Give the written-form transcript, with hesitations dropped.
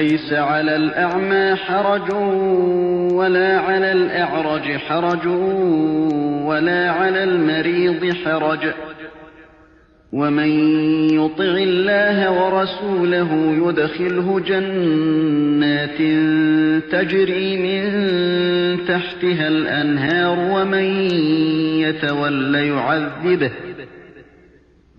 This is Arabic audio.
ليس على الأعمى حرج ولا على الأعرج حرج ولا على المريض حرج ومن يطع الله ورسوله يدخله جنات تجري من تحتها الأنهار ومن يتول يعذبه